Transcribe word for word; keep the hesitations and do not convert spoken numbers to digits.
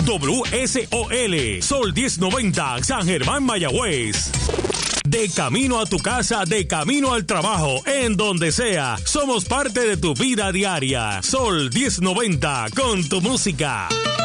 W S O L, Sol diez noventa, San Germán, Mayagüez. De camino a tu casa, de camino al trabajo, en donde sea, somos parte de tu vida diaria. Sol diez noventa, con tu música.